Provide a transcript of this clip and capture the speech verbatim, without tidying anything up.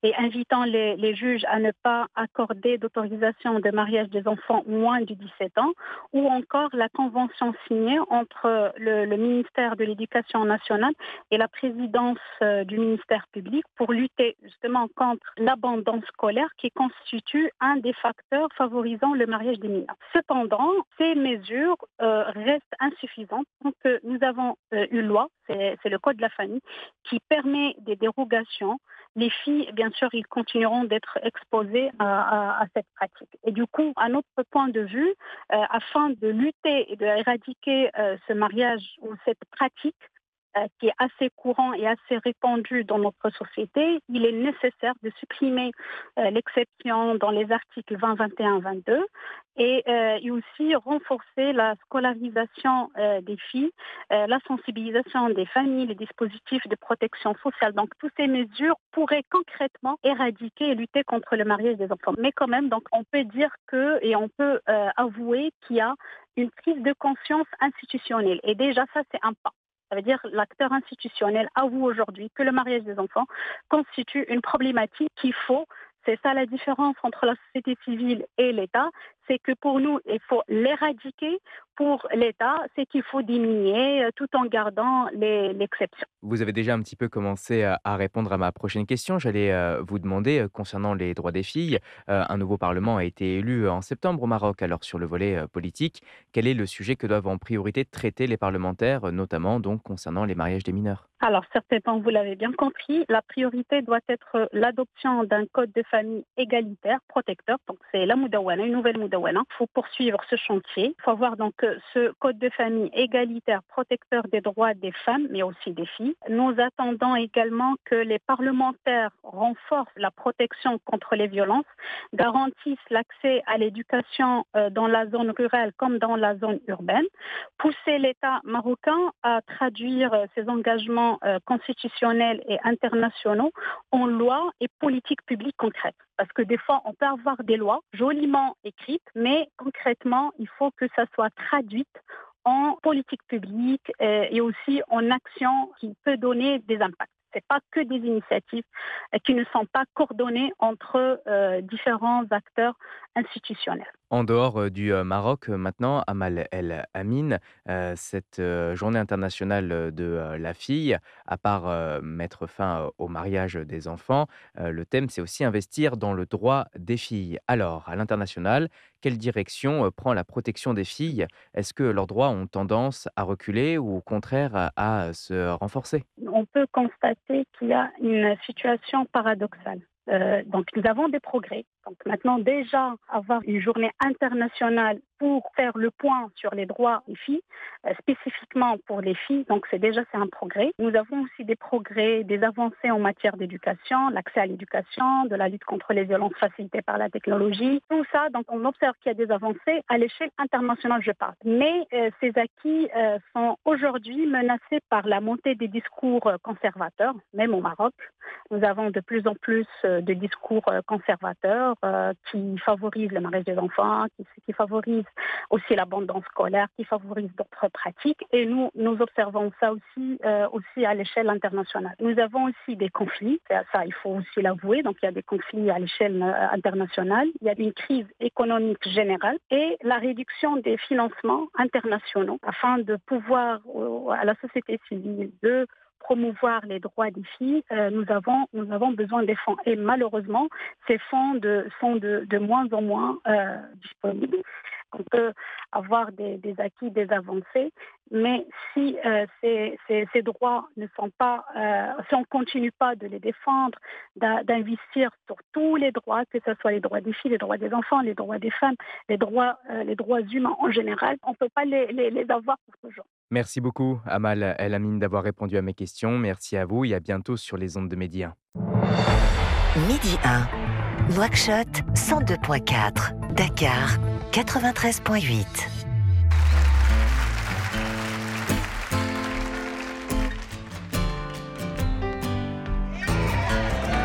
et invitant les, les juges à ne pas accorder d'autorisation de mariage des enfants moins de dix-sept ans, ou encore la convention signée entre le, le ministère de l'Éducation nationale et la présidence euh, du ministère public pour lutter justement contre l'abandon scolaire qui constitue un des facteurs favorisant le mariage des mineurs. Cependant, ces mesures euh, restent insuffisantes. Donc, euh, nous avons euh, une loi, c'est, c'est le Code de la famille, qui permet des dérogations. Les filles, bien sûr, ils continueront d'être exposées à, à, à cette pratique. Et du coup, à notre point de vue, euh, afin de lutter et d'éradiquer euh, ce mariage ou cette pratique, euh, qui est assez courant et assez répandu dans notre société, il est nécessaire de supprimer euh, l'exception dans les articles vingt, vingt et un, vingt-deux et, euh, et aussi renforcer la scolarisation euh, des filles, euh, la sensibilisation des familles, les dispositifs de protection sociale. Donc, toutes ces mesures pourraient concrètement éradiquer et lutter contre le mariage des enfants. Mais quand même, donc, on peut dire que, et on peut euh, avouer qu'il y a une prise de conscience institutionnelle. Et déjà, ça, c'est un pas. Ça veut dire que l'acteur institutionnel avoue aujourd'hui que le mariage des enfants constitue une problématique qu'il faut. C'est ça la différence entre la société civile et l'État, c'est que pour nous, il faut l'éradiquer. Pour l'État, c'est qu'il faut diminuer euh, tout en gardant les, l'exception. Vous avez déjà un petit peu commencé à à répondre à ma prochaine question. J'allais, heu, vous demander, heu, concernant les droits des filles, heu, un nouveau parlement a été élu, heu, en septembre au Maroc. Alors sur le volet, heu, politique, quel est le sujet que doivent en priorité traiter les parlementaires, heu, notamment donc concernant les mariages des mineurs? Alors, certainement, vous l'avez bien compris, la priorité doit être l'adoption d'un code de famille égalitaire, protecteur. Donc, c'est la Moudawana, une nouvelle Moudawana. Il faut poursuivre ce chantier. Il faut avoir donc euh, ce code de famille égalitaire, protecteur des droits des femmes, mais aussi des filles. Nous attendons également que les parlementaires renforcent la protection contre les violences, garantissent l'accès à l'éducation euh, dans la zone rurale comme dans la zone urbaine, pousser l'État marocain à traduire euh, ses engagements euh, constitutionnels et internationaux en lois et politiques publiques concrètes. Parce que des fois, on peut avoir des lois joliment écrites, mais concrètement, il faut que ça soit traduit en politique publique euh, et aussi en action qui peut donner des impacts. Ce n'est pas que des initiatives euh, qui ne sont pas coordonnées entre euh, différents acteurs institutionnels. En dehors, heu, du, heu, Maroc, heu, maintenant, Amal El Amin, heu, cette, heu, journée internationale, heu, de, heu, la fille, à part, heu, mettre fin, heu, au mariage des enfants, heu, le thème, c'est aussi investir dans le droit des filles. Alors, à l'international, quelle direction, heu, prend la protection des filles? Est-ce que leurs droits ont tendance à reculer ou au contraire à à se renforcer? On peut constater qu'il y a une situation paradoxale. Euh, donc, nous avons des progrès. Donc, maintenant, déjà, avoir une journée internationale pour faire le point sur les droits des filles, euh, spécifiquement pour les filles, donc c'est déjà c'est un progrès. Nous avons aussi des progrès, des avancées en matière d'éducation, l'accès à l'éducation, de la lutte contre les violences facilitées par la technologie. Tout ça, donc on observe qu'il y a des avancées à l'échelle internationale, je parle. Mais euh, ces acquis euh, sont aujourd'hui menacés par la montée des discours euh, conservateurs, même au Maroc. Nous avons de plus en plus euh, de discours euh, conservateurs euh, qui favorisent le mariage des enfants, qui, qui favorisent aussi l'abandon scolaire, qui favorisent d'autres pratiques. Et nous, nous observons ça aussi, euh, aussi à l'échelle internationale. Nous avons aussi des conflits, ça, ça, il faut aussi l'avouer. Donc il y a des conflits à l'échelle euh, internationale. Il y a une crise économique générale et la réduction des financements internationaux afin de pouvoir euh, à la société civile de promouvoir les droits des filles, euh, nous avons nous avons besoin des fonds. Et malheureusement, ces fonds de, sont de, de moins en moins euh, disponibles. On peut avoir des, des acquis, des avancées, mais si euh, ces, ces, ces droits ne sont pas, euh, si on ne continue pas de les défendre, d'in- d'investir sur tous les droits, que ce soit les droits des filles, les droits des enfants, les droits des femmes, les droits, euh, les droits humains en général, on ne peut pas les, les, les avoir pour toujours. Merci beaucoup, Amal El Amin, d'avoir répondu à mes questions. Merci à vous et à bientôt sur les ondes de Média. Midi un, Nouakchott cent deux virgule quatre, Dakar quatre-vingt-treize virgule huit.